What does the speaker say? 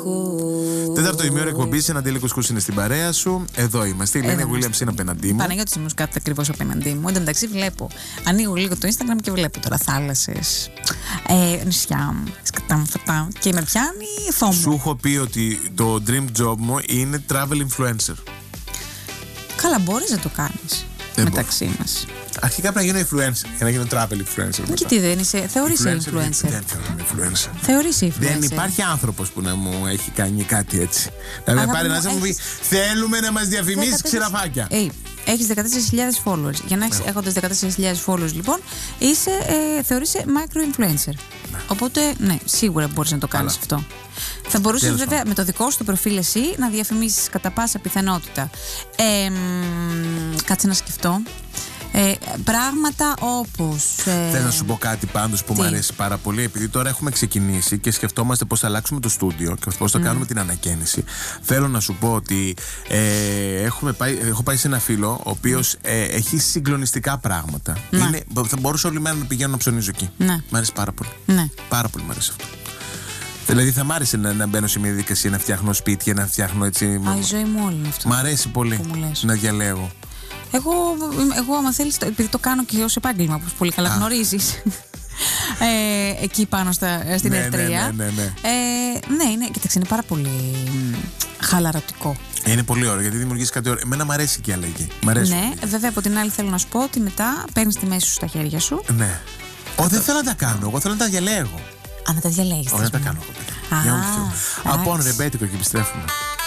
Τέταρτο ημίωρο εκπομπή, ένα Αντέλη Κουσκούς είναι στην παρέα σου. Εδώ είμαστε. Η Ελένη Williams είναι απέναντί μου. Παναγιώτης μου κάθεται ακριβώς απέναντί μου. Εν τω μεταξύ βλέπω. Ανοίγω λίγο το Instagram και βλέπω τώρα θάλασσες, νησιά, σκατάμφωτα και με πιάνει φόμο. Σου έχω πει ότι το dream job μου είναι travel influencer. Καλά, μπορείς να το κάνεις μεταξύ μας. Αρχικά πρέπει να γίνω influencer για να γίνω travel influencer. Και τι δεν είσαι, θεωρείσαι influencer. Δεν θεωρούμε influencer. Θεωρείσαι influencer. Δεν υπάρχει άνθρωπος που να μου έχει κάνει κάτι έτσι. Να με πάρει να μου πει θέλουμε να μας διαφημίσεις ξηραφάκια. Έχεις 14.000 followers. Για να έχεις έχοντας 14.000 followers, λοιπόν, θεωρείσαι micro-influencer. Οπότε, ναι, σίγουρα μπορείς να το κάνεις αυτό. Θα μπορούσες βέβαια με το δικό σου το προφίλ εσύ να διαφημίσεις κατά πάσα πιθανότητα. Κάτσε να σκεφτώ. Πράγματα όπως. Θέλω να σου πω κάτι πάντως που μου αρέσει πάρα πολύ. Επειδή τώρα έχουμε ξεκινήσει και σκεφτόμαστε πώς θα αλλάξουμε το στούντιο και πώς θα κάνουμε την ανακαίνιση. Θέλω να σου πω ότι έχω πάει σε ένα φίλο ο οποίος έχει συγκλονιστικά πράγματα. Θα μπορούσα όλη μέρα να πηγαίνω να ψωνίζω εκεί. Μ' αρέσει πάρα πολύ. Πάρα πολύ μ' αρέσει αυτό. Δηλαδή θα μ' άρεσε να μπαίνω σε μια διαδικασία να φτιάχνω σπίτια, να φτιάχνω έτσι. Η ζωή μου όλη είναι αυτό. Μ' αρέσει πολύ να διαλέγω. Εγώ άμα θέλεις, επειδή το κάνω και ως επάγγελμα, όπως πολύ καλά γνωρίζεις, εκεί πάνω στην Ερυθρέα. Ναι, κοίταξε, είναι πάρα πολύ χαλαρωτικό. Είναι πολύ ωραίο γιατί δημιουργείς κάτι ωραίο. Εμένα μ' αρέσει και η αλλαγή. Ναι, βέβαια από την άλλη θέλω να σου πω ότι μετά παίρνεις τη μέση σου στα χέρια σου. Ναι. Δεν θέλω να τα κάνω, εγώ θέλω να τα διαλέγω. Να τα διαλέγεις. Να τα κάνω εγώ. Από ρεμπέτικο και επιστρέφουμε.